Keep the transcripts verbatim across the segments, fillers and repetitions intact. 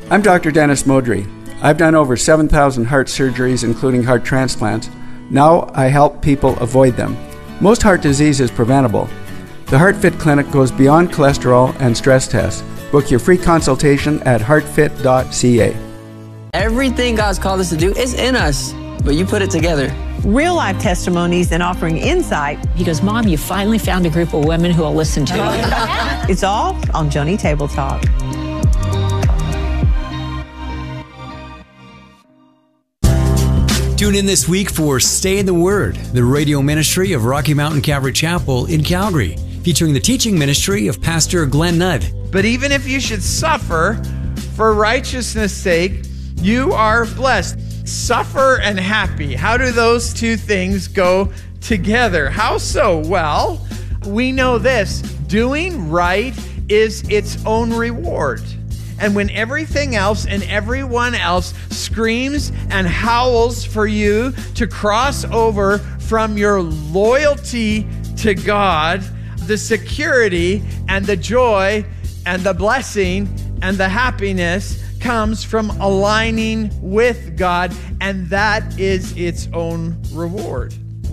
I'm Doctor Dennis Modry. I've done over seven thousand heart surgeries, including heart transplants. Now I help people avoid them. Most heart disease is preventable. The HeartFit Clinic goes beyond cholesterol and stress tests. Book your free consultation at heart fit dot c a. Everything God's called us to do is in us, but you put it together. Real-life testimonies and offering insight. He goes, Mom, you finally found a group of women who will listen to you. It's all on Joni Table Talk. Tune in this week for Stay in the Word, the radio ministry of Rocky Mountain Calvary Chapel in Calgary, featuring the teaching ministry of Pastor Glenn Nudd. But even if you should suffer for righteousness' sake, you are blessed. Suffer and happy. How do those two things go together? How so? Well, we know this. Doing right is its own reward. And when everything else and everyone else screams and howls for you to cross over from your loyalty to God, the security and the joy and the blessing and the happiness comes from aligning with God, and that is its own reward.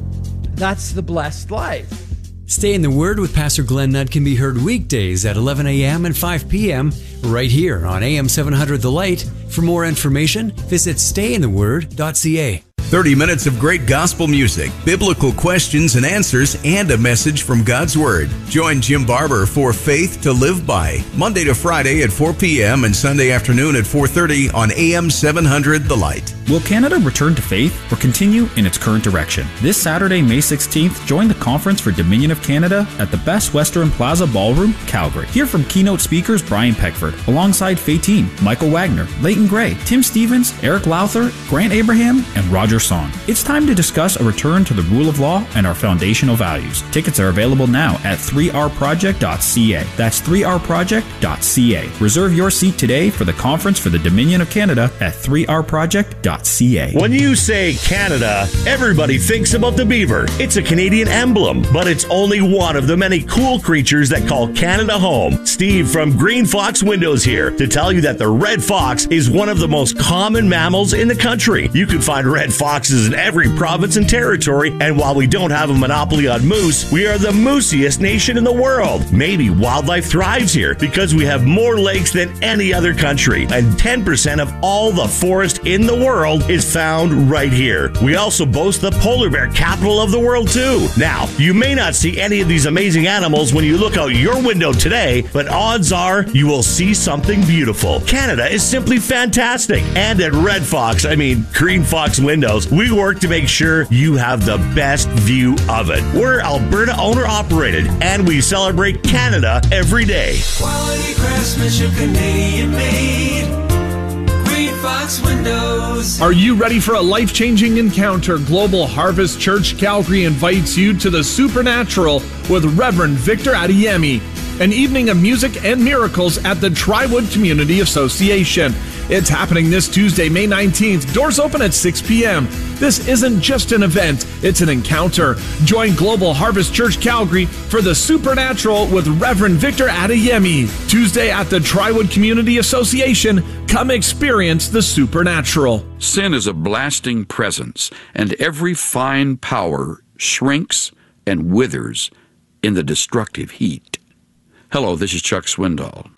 That's the blessed life. Stay in the Word with Pastor Glenn Nudd can be heard weekdays at eleven a.m. and five p.m. right here on A M seven hundred The Light. For more information, visit stay in the word dot c a. thirty minutes of great gospel music, biblical questions and answers, and a message from God's Word. Join Jim Barber for Faith to Live By, Monday to Friday at four p.m. and Sunday afternoon at four thirty on A M seven hundred The Light. Will Canada return to faith or continue in its current direction? This Saturday, May sixteenth, join the Conference for Dominion of Canada at the Best Western Plaza Ballroom, Calgary. Hear from keynote speakers Brian Peckford, alongside Fatine, Michael Wagner, Leighton Gray, Tim Stevens, Eric Lowther, Grant Abraham, and Roger Song. It's time to discuss a return to the rule of law and our foundational values. Tickets are available now at three r project dot c a. That's three r project dot c a. Reserve your seat today for the Conference for the Dominion of Canada at three r project dot c a. When you say Canada, everybody thinks about the beaver. It's a Canadian emblem, but it's only one of the many cool creatures that call Canada home. Steve from Green Fox Windows here to tell you that the red fox is one of the most common mammals in the country. You can find red foxes in every province and territory, and while we don't have a monopoly on moose, we are the moosiest nation in the world. Maybe wildlife thrives here because we have more lakes than any other country, and ten percent of all the forest in the world is found right here. We also boast the polar bear capital of the world too. Now, you may not see any of these amazing animals when you look out your window today, but odds are you will see something beautiful. Canada is simply fantastic. And at Red Fox, I mean Green Fox Windows, we work to make sure you have the best view of it. We're Alberta owner-operated, and we celebrate Canada every day. Quality craftsmanship, Canadian made. Green Fox Windows. Are you ready for a life-changing encounter? Global Harvest Church Calgary invites you to the Supernatural with Reverend Victor Adeyemi, an evening of music and miracles at the Triwood Community Association. It's happening this Tuesday, May nineteenth. Doors open at six p.m. This isn't just an event, it's an encounter. Join Global Harvest Church Calgary for the Supernatural with Reverend Victor Adeyemi. Tuesday at the Triwood Community Association. Come experience the supernatural. Sin is a blasting presence, and every fine power shrinks and withers in the destructive heat. Hello, this is Chuck Swindoll.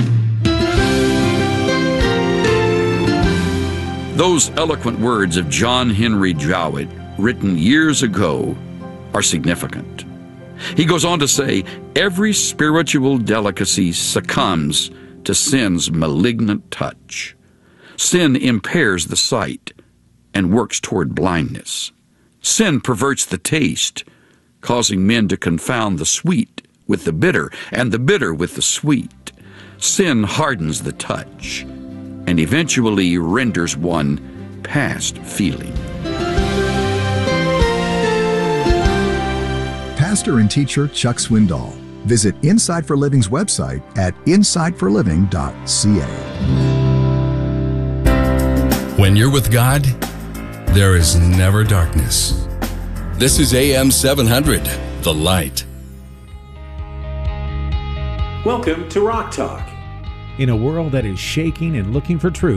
Those eloquent words of John Henry Jowett, written years ago, are significant. He goes on to say, every spiritual delicacy succumbs to sin's malignant touch. Sin impairs the sight and works toward blindness. Sin perverts the taste, causing men to confound the sweet with the bitter and the bitter with the sweet. Sin hardens the touch and eventually renders one past feeling. Pastor and teacher Chuck Swindoll. Visit Inside for Living's website at inside for living dot c a. When you're with God, there is never darkness. This is A M seven hundred, The Light. Welcome to Rock Talk. In a world that is shaking and looking for truth,